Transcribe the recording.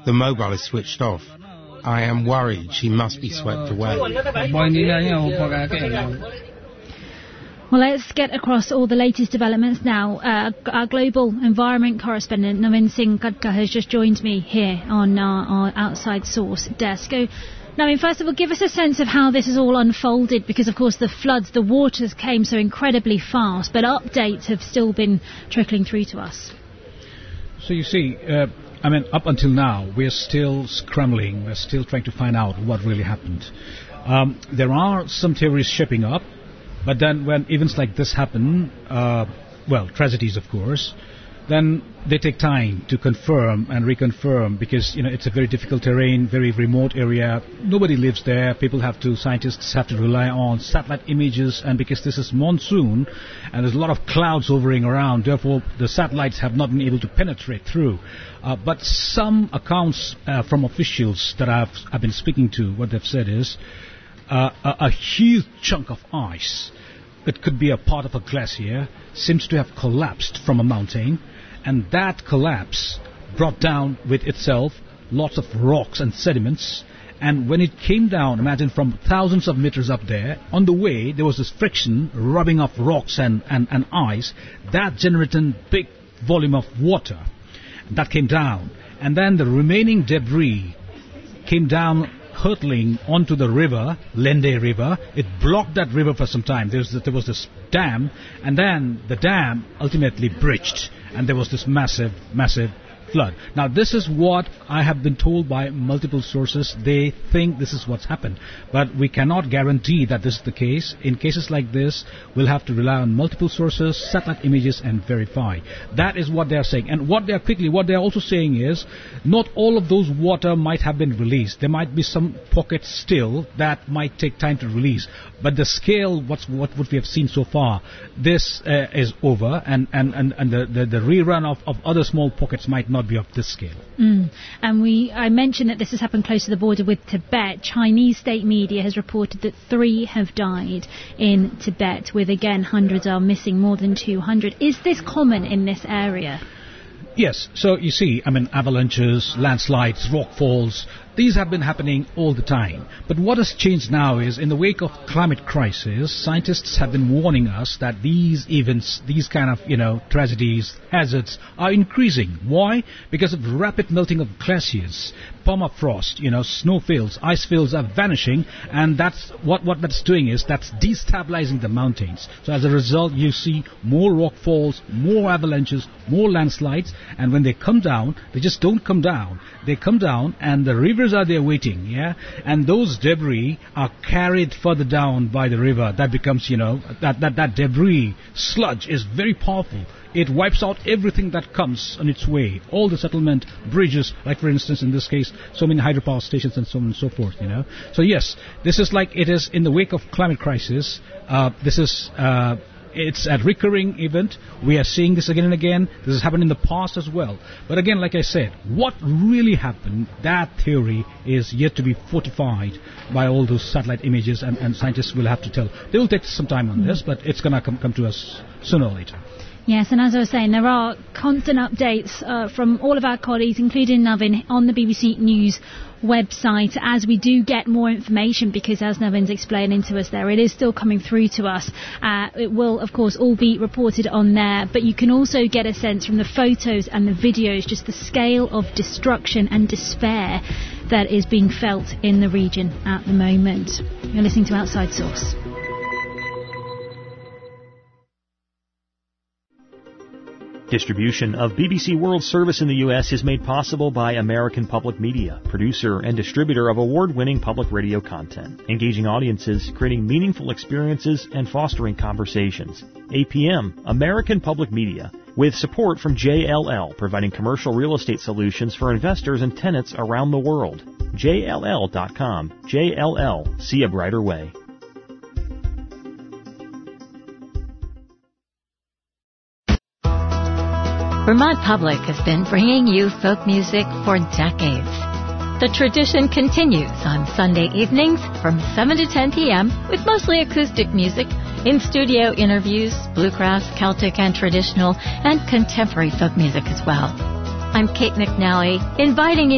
the mobile is switched off. I am worried she must be swept away. Well, let's get across all the latest developments now. Our global environment correspondent, Navin Singh Khadka, has just joined me here on our Outside Source desk. So, Navin, first of all, give us a sense of how this has all unfolded, because, of course, the floods, the waters came so incredibly fast, but updates have still been trickling through to us. So you see, up until now, we're still scrambling. We're still trying to find out what really happened. There are some theories shaping up. But then when events like this happen, tragedies of course, then they take time to confirm and reconfirm, because, it's a very difficult terrain, very remote area. Nobody lives there. Scientists have to rely on satellite images, and because this is monsoon and there's a lot of clouds hovering around, therefore the satellites have not been able to penetrate through. But some accounts from officials that I've been speaking to, what they've said is a huge chunk of ice, it could be a part of a glacier, seems to have collapsed from a mountain, and that collapse brought down with itself lots of rocks and sediments. And when it came down, imagine from thousands of meters up there, on the way there was this friction, rubbing off rocks and ice, that generated big volume of water. That came down, and then the remaining debris came down, hurtling onto the river, Lende River. It blocked that river for some time. There was this dam, and then the dam ultimately breached, and there was this massive flood. Now, this is what I have been told by multiple sources. They think this is what's happened. But we cannot guarantee that this is the case. In cases like this, we'll have to rely on multiple sources, satellite images, and verify. That is what they are saying. And what they are also saying is, not all of those water might have been released. There might be some pockets still that might take time to release. But the scale, what we have seen so far, this is over, and the rerun of other small pockets might not be of this scale. And I mentioned that this has happened close to the border with Tibet. Chinese state media has reported that 3 have died in Tibet, with again hundreds are missing, more than 200. Is this common in this area? Yes. So you see, avalanches, landslides, rockfalls, these have been happening all the time. But what has changed now is, in the wake of climate crisis, scientists have been warning us that these events, these kind of, tragedies, hazards, are increasing. Why? Because of rapid melting of glaciers, permafrost, snowfields, ice fields are vanishing, and that's what that's doing is that's destabilizing the mountains. So as a result, you see more rockfalls, more avalanches, more landslides, and when they come down, they just don't come down. They come down, and the rivers are there waiting, and those debris are carried further down by the river. That becomes, that debris sludge is very powerful. It wipes out everything that comes on its way. All the settlement, bridges, like for instance in this case, so many hydropower stations and so on and so forth, So yes, this is like it is in the wake of climate crisis. It's a recurring event. We are seeing this again and again. This has happened in the past as well. But again, like I said, what really happened, that theory is yet to be fortified by all those satellite images, and scientists will have to tell. They will take some time on this, but it's going to come to us sooner or later. Yes, and as I was saying, there are constant updates from all of our colleagues, including Navin, on the BBC News website as we do get more information, because as Navin's explaining to us there, it is still coming through to us. It will, of course, all be reported on there, but you can also get a sense from the photos and the videos, just the scale of destruction and despair that is being felt in the region at the moment. You're listening to Outside Source. Distribution of BBC World Service in the U.S. is made possible by American Public Media, producer and distributor of award-winning public radio content, engaging audiences, creating meaningful experiences, and fostering conversations. APM, American Public Media, with support from JLL, providing commercial real estate solutions for investors and tenants around the world. JLL.com. JLL. See a brighter way. Vermont Public has been bringing you folk music for decades. The tradition continues on Sunday evenings from 7 to 10 p.m. with mostly acoustic music, in-studio interviews, bluegrass, Celtic and traditional, and contemporary folk music as well. I'm Kate McNally, inviting you